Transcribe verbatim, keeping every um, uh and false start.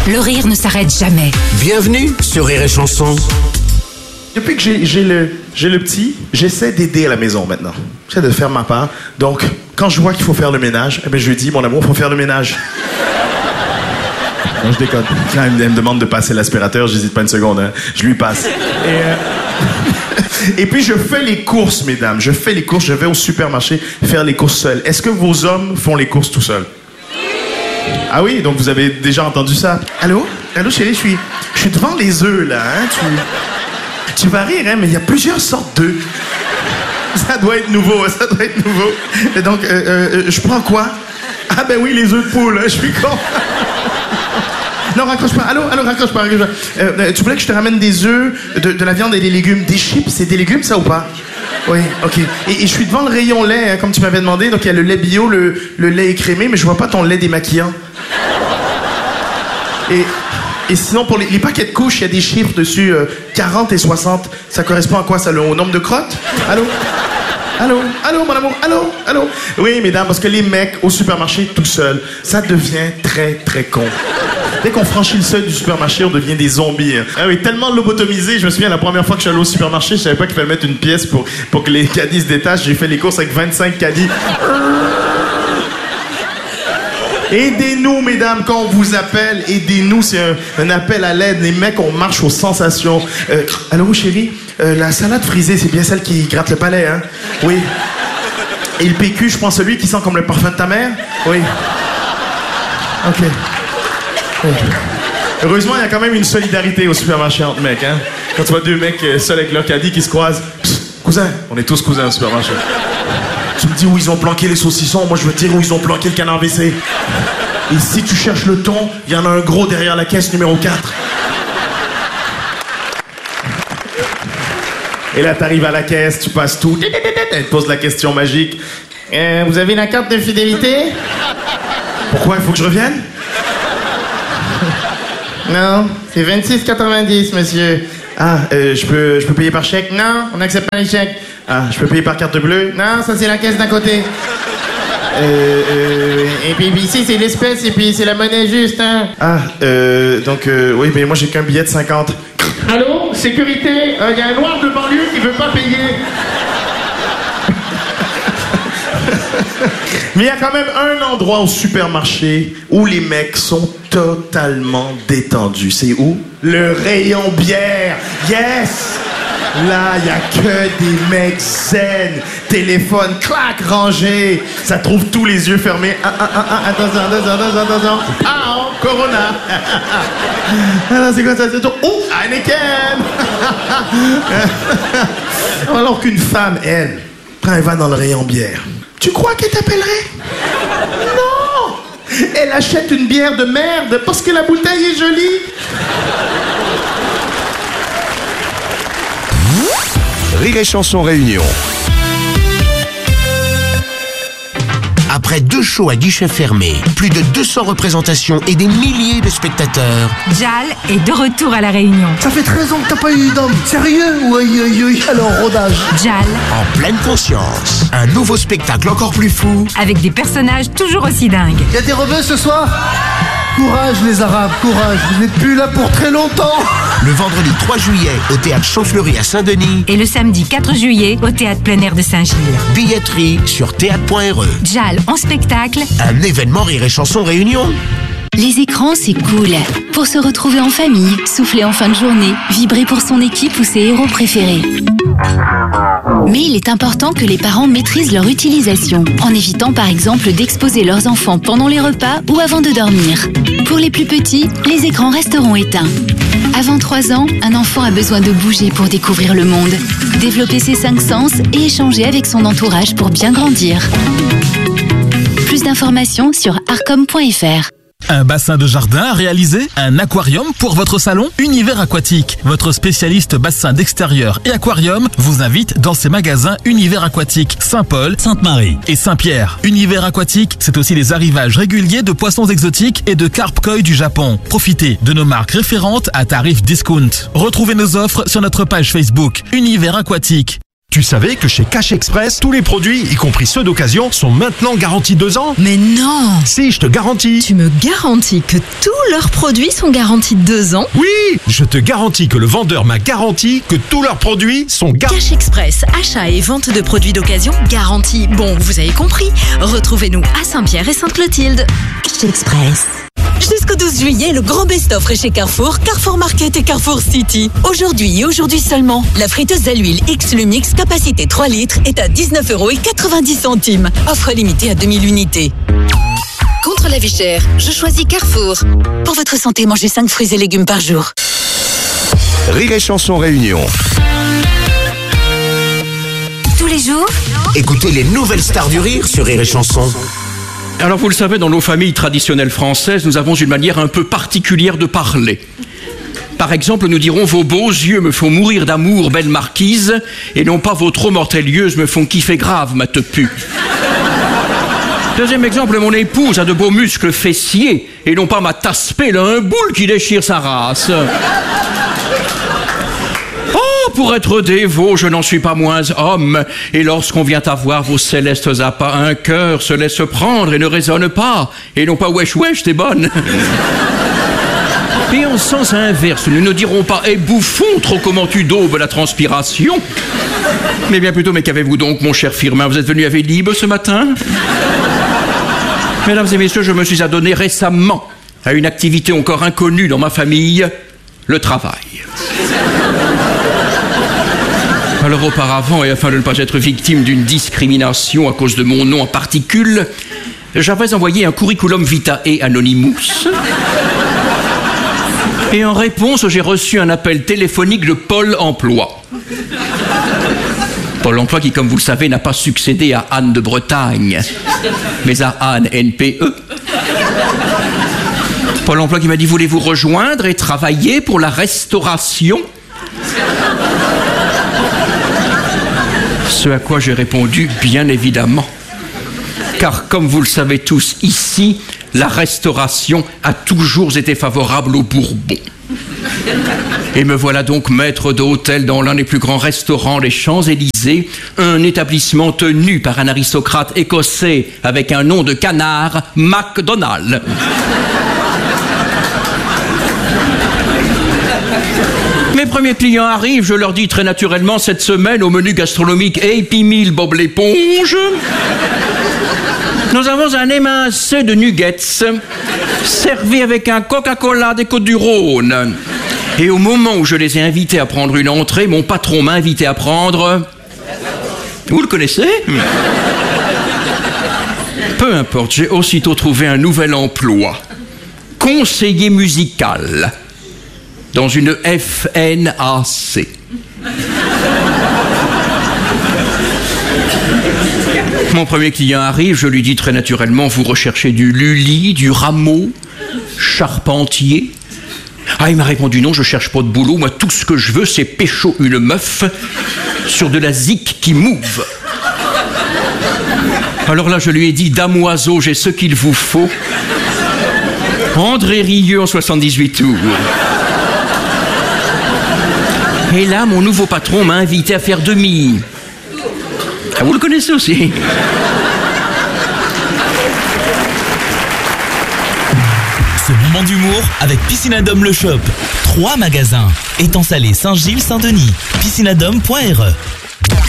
Le rire ne s'arrête jamais. Bienvenue sur Rire et Chanson. Depuis que j'ai, j'ai, le, j'ai le petit, j'essaie d'aider à la maison maintenant. J'essaie de faire ma part. Donc, quand je vois qu'il faut faire le ménage, eh bien, je lui dis, mon amour, il faut faire le ménage. Non, je déconne. Quand elle me demande de passer l'aspirateur, j'hésite pas une seconde. Hein. Je lui passe. Et, euh... Et puis, je fais les courses, mesdames. Je fais les courses. Je vais au supermarché faire les courses seul. Est-ce que vos hommes font les courses tout seuls? Ah oui, donc vous avez déjà entendu ça. Allô? Allô, chérie, je suis, je suis devant les œufs, là. Hein? Tu, tu vas rire, hein, mais il y a plusieurs sortes d'œufs. Ça doit être nouveau, ça doit être nouveau. Et donc, euh, euh, je prends quoi? Ah ben oui, les œufs de poule, hein, je suis con. Non, raccroche pas. Allô, allô, raccroche pas. Raccroche pas. Euh, tu voulais que je te ramène des œufs, de, de la viande et des légumes? Des chips, c'est des légumes, ça, ou pas? Oui, OK. Et, et je suis devant le rayon lait, hein, comme tu m'avais demandé. Donc, il y a le lait bio, le, le lait écrémé, mais je vois pas ton lait démaquillant. Et, et sinon, pour les, les paquets de couches, il y a des chiffres dessus, euh, quarante et soixante. Ça correspond à quoi, ça, le, au nombre de crottes? Allô? Allô? Allô, mon amour? Allô? Allô? Oui, mesdames, parce que les mecs au supermarché tout seuls, ça devient très, très con. Dès qu'on franchit le seuil du supermarché, on devient des zombies. Hein. Ah oui, tellement lobotomisé, je me souviens, la première fois que je suis allé au supermarché, je savais pas qu'il fallait mettre une pièce pour, pour que les caddies se détachent. J'ai fait les courses avec vingt-cinq caddies. Aidez-nous, mesdames, quand on vous appelle. Aidez-nous, c'est un, un appel à l'aide. Les mecs, on marche aux sensations. Euh, allô, chérie? Euh, la salade frisée, c'est bien celle qui gratte le palais, hein? Oui. Et le P Q, je prends celui qui sent comme le parfum de ta mère? Oui. OK. Oui. Heureusement, il y a quand même une solidarité au supermarché entre mecs, hein? Quand tu vois deux mecs seuls avec leur caddie qui se croisent. Psst, cousin, on est tous cousins au supermarché. Tu me dis où ils ont planqué les saucissons, moi je veux te dire où ils ont planqué le canard W C. Et si tu cherches le thon, il y en a un gros derrière la caisse numéro quatre. Et là, t'arrives à la caisse, tu passes tout. Elle te pose la question magique. Euh, vous avez la carte de fidélité? Pourquoi, il faut que je revienne? Non, c'est vingt-six quatre-vingt-dix, monsieur. Ah, euh, je peux, je peux payer par chèque? Non, on n'accepte pas les chèques. Ah, je peux payer par carte bleue? Non, ça c'est la caisse d'à côté. Euh, euh, et puis ici c'est l'espèce et puis c'est la monnaie juste, hein. Ah, euh, donc, euh, oui, mais moi j'ai qu'un billet de cinquante. Allô, sécurité, il euh, y a un noir de banlieue qui veut pas payer. Mais il y a quand même un endroit au supermarché où les mecs sont totalement détendus. C'est où? Le rayon bière. Yes! Là, il n'y a que des mecs zen. Téléphone, clac, rangé. Ça trouve tous les yeux fermés. Ah, ah, ah, ah, attention, attention, attention, attention. Ah, oh, Corona. Alors, c'est quoi ça? C'est tout. Oh, Heineken. Alors qu'une femme, elle, quand elle va dans le rayon bière, tu crois qu'elle t'appellerait? Non! Elle achète une bière de merde parce que la bouteille est jolie. Rire et Chanson Réunion. Après deux shows à guichet fermé, plus de deux cents représentations et des milliers de spectateurs, Jal est de retour à La Réunion. Ça fait treize ans que t'as pas eu d'homme. Sérieux? Oui, oui, oui. Alors, rodage. Jal, en pleine conscience. Un nouveau spectacle encore plus fou. avec des personnages toujours aussi dingues. Y'a des rebeux ce soir? Courage les Arabes, courage. Vous n'êtes plus là pour très longtemps. Le vendredi trois juillet au théâtre Champfleury à Saint-Denis. Et le samedi quatre juillet au théâtre plein air de Saint-Gilles. Billetterie sur théâtre point r e. Jal en spectacle. Un événement Rire et Chanson Réunion. Les écrans, c'est cool. Pour se retrouver en famille, souffler en fin de journée, vibrer pour son équipe ou ses héros préférés. Mais il est important que les parents maîtrisent leur utilisation, en évitant par exemple d'exposer leurs enfants pendant les repas ou avant de dormir. Pour les plus petits, les écrans resteront éteints. Avant trois ans, un enfant a besoin de bouger pour découvrir le monde, développer ses cinq sens et échanger avec son entourage pour bien grandir. Plus d'informations sur arcom point f r. Un bassin de jardin à réaliser? Un aquarium pour votre salon? Univers Aquatique, votre spécialiste bassin d'extérieur et aquarium, vous invite dans ses magasins Univers Aquatique, Saint-Paul, Sainte-Marie et Saint-Pierre. Univers Aquatique, c'est aussi les arrivages réguliers de poissons exotiques et de carpe koi du Japon. Profitez de nos marques référentes à tarif discount. Retrouvez nos offres sur notre page Facebook Univers Aquatique. Tu savais que chez Cash Express, tous les produits, y compris ceux d'occasion, sont maintenant garantis deux ans? Mais non! Si, je te garantis. Tu me garantis que tous leurs produits sont garantis deux ans? Oui! Je te garantis que le vendeur m'a garanti que tous leurs produits sont garantis. Cash Express, achat et vente de produits d'occasion garantis. Bon, vous avez compris. Retrouvez-nous à Saint-Pierre et Sainte-Clotilde. Cash Express. Jusqu'au douze juillet, le grand best-of est chez Carrefour, Carrefour Market et Carrefour City. Aujourd'hui et aujourd'hui seulement, la friteuse à l'huile X-Lumix, capacité trois litres, est à dix-neuf euros quatre-vingt-dix. Offre limitée à deux mille unités. Contre la vie chère, je choisis Carrefour. Pour votre santé, mangez cinq fruits et légumes par jour. Rire et Chanson Réunion. Tous les jours, Écoutez les nouvelles stars du rire sur Rire et Chanson. Alors vous le savez, dans nos familles traditionnelles françaises, nous avons une manière un peu particulière de parler. Par exemple, nous dirons « Vos beaux yeux me font mourir d'amour, belle marquise » et non pas « Vos trop mortellieuse me font kiffer grave, ma tepu ». Deuxième exemple, mon épouse a de beaux muscles fessiers et non pas ma tasse-pelle, là, un boule qui déchire sa race. Oh, pour être dévot, je n'en suis pas moins homme. Et lorsqu'on vient à voir vos célestes appâts, un cœur se laisse prendre et ne raisonne pas. Et non pas wesh wesh, t'es bonne. Et en sens inverse, nous ne dirons pas « Eh bouffon, trop comment tu daubes la transpiration ?» Mais bien plutôt « Mais qu'avez-vous donc, mon cher Firmin, vous êtes venu à Vélib ce matin ?» Mesdames et messieurs, je me suis adonné récemment à une activité encore inconnue dans ma famille, le travail. Alors auparavant, et afin de ne pas être victime d'une discrimination à cause de mon nom en particule, j'avais envoyé un curriculum vitae anonymous. Et en réponse, j'ai reçu un appel téléphonique de Pôle emploi. Pôle emploi qui, comme vous le savez, n'a pas succédé à Anne de Bretagne, mais à Anne N P E. Pôle emploi qui m'a dit « Voulez-vous rejoindre et travailler pour la restauration ?» Ce à quoi j'ai répondu « Bien évidemment ». Car comme vous le savez tous ici, la restauration a toujours été favorable aux Bourbons. Et me voilà donc maître d'hôtel dans l'un des plus grands restaurants des Champs-Élysées, un établissement tenu par un aristocrate écossais avec un nom de canard, McDonald. Mes premiers clients arrivent, je leur dis très naturellement cette semaine au menu gastronomique Happy Meal Bob l'éponge. Nous avons un émincé de nuggets servi avec un Coca-Cola des Côtes-du-Rhône. Et au moment où je les ai invités à prendre une entrée, mon patron m'a invité à prendre... Vous le connaissez ? Peu importe, j'ai aussitôt trouvé un nouvel emploi. Conseiller musical. Dans une F N A C. Mon premier client arrive, je lui dis très naturellement, vous recherchez du Lully, du Rameau, charpentier. Ah, il m'a répondu non, je cherche pas de boulot, moi tout ce que je veux c'est pécho une meuf sur de la zik qui move. Alors là je lui ai dit, damoiseau, j'ai ce qu'il vous faut. André Rieu en soixante-dix-huit tours. Et là, mon nouveau patron m'a invité à faire demi. Ah, vous le connaissez aussi. Ce moment d'humour avec Piscinadome Le Shop. Trois magasins. Étang Salé, Saint-Gilles, Saint-Denis. piscinadome point R E.